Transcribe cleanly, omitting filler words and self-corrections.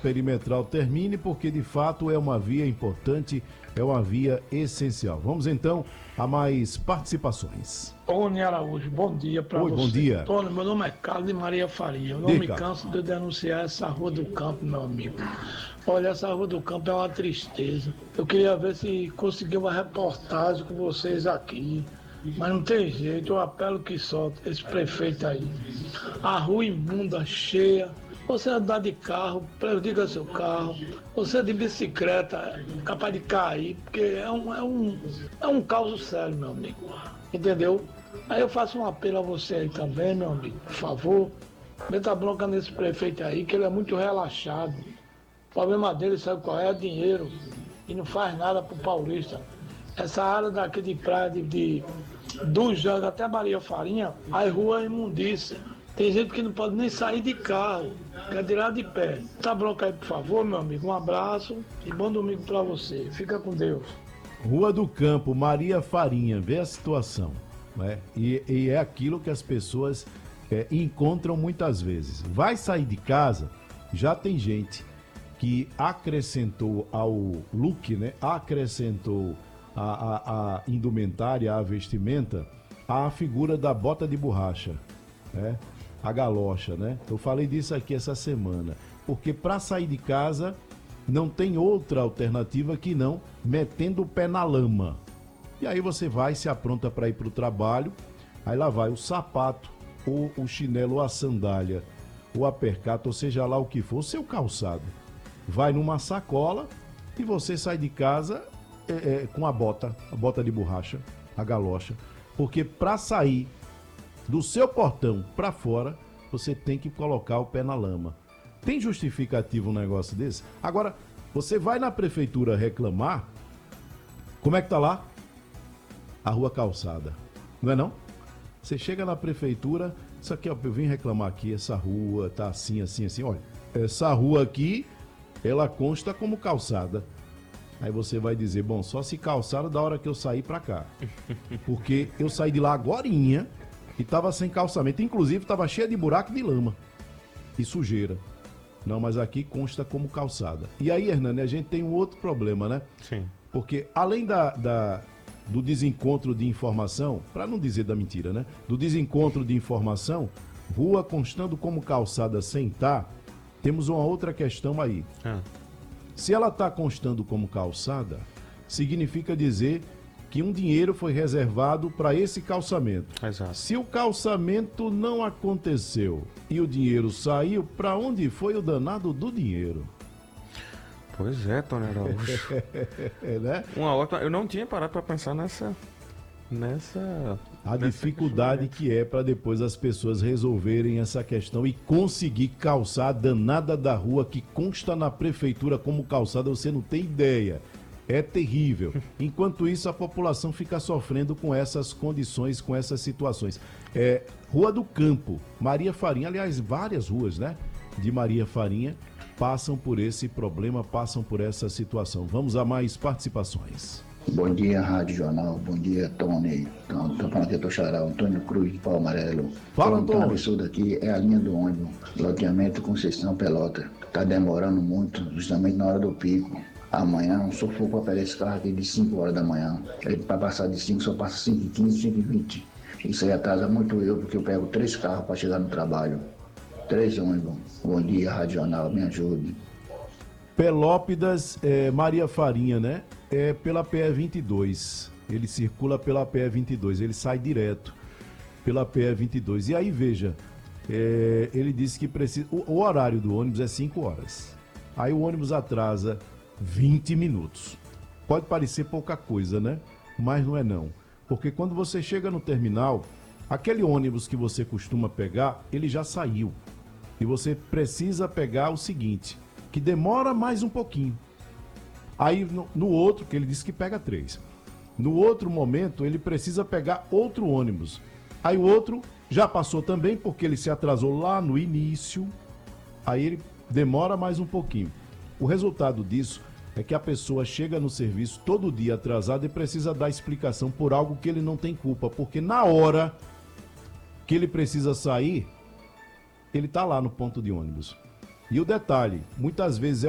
perimetral termine, porque de fato é uma via importante, é uma via essencial. Vamos então a mais participações. Tony Araújo, bom dia para você. Bom dia. Tony, meu nome é Carlos de Maria Faria. Eu não me canso de denunciar essa Rua do Campo, meu amigo. Olha, essa Rua do Campo é uma tristeza. Eu queria ver se conseguir uma reportagem com vocês aqui. Mas não tem jeito, eu apelo que solta esse prefeito aí. A rua imunda, cheia. Você andar de carro, prejudica seu carro. Você de bicicleta, é capaz de cair, porque é um caos sério, meu amigo. Entendeu? Aí eu faço um apelo a você aí também, meu amigo. Por favor, meta bronca nesse prefeito aí, que ele é muito relaxado. O problema dele, sabe qual é? É dinheiro. E não faz nada pro paulista. Essa área daqui de praia, do Janga até Maria Farinha, as ruas é imundícia. Tem gente que não pode nem sair de carro, quer tirar de pé. Tá bronca aí, por favor, meu amigo. Um abraço e bom domingo pra você. Fica com Deus. Rua do Campo, Maria Farinha, vê a situação, né? E é aquilo que as pessoas encontram muitas vezes. Vai sair de casa, já tem gente que acrescentou ao look, né? Acrescentou a indumentária, a vestimenta, a figura da bota de borracha, né? A galocha, né? Eu falei disso aqui essa semana, porque para sair de casa não tem outra alternativa que não metendo o pé na lama. E aí você vai, se apronta para ir para o trabalho, aí lá vai o sapato, ou o chinelo, ou a sandália, ou a percata, ou seja lá o que for, o seu calçado. Vai numa sacola e você sai de casa com a bota de borracha, a galocha, porque para sair do seu portão para fora, você tem que colocar o pé na lama. Tem justificativo um negócio desse? Agora, você vai na prefeitura reclamar, como é que tá lá? A rua calçada, não é não? Você chega na prefeitura, isso aqui, ó, eu vim reclamar aqui, essa rua tá assim, assim, assim, olha, essa rua aqui, ela consta como calçada. Aí você vai dizer, bom, só se calçaram da hora que eu saí pra cá. Porque eu saí de lá agorinha e tava sem calçamento. Inclusive, tava cheia de buraco de lama e sujeira. Não, mas aqui consta como calçada. E aí, Hernani, a gente tem um outro problema, né? Sim. Porque além do desencontro de informação, para não dizer da mentira, né? Do desencontro de informação, rua constando como calçada sem estar, temos uma outra questão aí. Se ela está constando como calçada, significa dizer que um dinheiro foi reservado para esse calçamento. Exato. Se o calçamento não aconteceu e o dinheiro saiu, para onde foi o danado do dinheiro? Pois é, Tony Araújo. Né? Uma outra, eu não tinha parado para pensar nessa dificuldade que é para depois as pessoas resolverem essa questão e conseguir calçar a danada da rua que consta na prefeitura como calçada, você não tem ideia. É terrível. Enquanto isso, a população fica sofrendo com essas condições, com essas situações. Rua do Campo, Maria Farinha, aliás, várias ruas, né, de Maria Farinha passam por esse problema, passam por essa situação. Vamos a mais participações. Bom dia, Rádio Jornal. Bom dia, Tony. Estou falando aqui, Xará, Antônio Cruz de Pau Amarelo. Fala, Antônio. Um absurdo aqui é a linha do ônibus, loteamento Conceição Pelota. Está demorando muito, justamente na hora do pico. Amanhã, um sufoco para pegar esse carro aqui de 5 horas da manhã. Ele para passar de 5 só passa 5h15, 5h20. Isso aí atrasa muito eu, porque eu pego 3 carros para chegar no trabalho. 3 ônibus. Bom dia, Rádio Jornal, me ajude. Pelópidas, Maria Farinha, né? É pela PE 22. Ele circula pela PE 22, ele sai direto pela PE 22. E aí, veja, ele disse que precisa. O horário do ônibus é 5 horas. Aí o ônibus atrasa 20 minutos. Pode parecer pouca coisa, né? Mas não é não. Porque quando você chega no terminal, aquele ônibus que você costuma pegar, ele já saiu. E você precisa pegar o seguinte, que demora mais um pouquinho. Aí no outro, que ele disse que pega 3. No outro momento, ele precisa pegar outro ônibus. Aí o outro já passou também, porque ele se atrasou lá no início. Aí ele demora mais um pouquinho. O resultado disso é que a pessoa chega no serviço todo dia atrasada e precisa dar explicação por algo que ele não tem culpa. Porque na hora que ele precisa sair, ele está lá no ponto de ônibus. E o detalhe, muitas vezes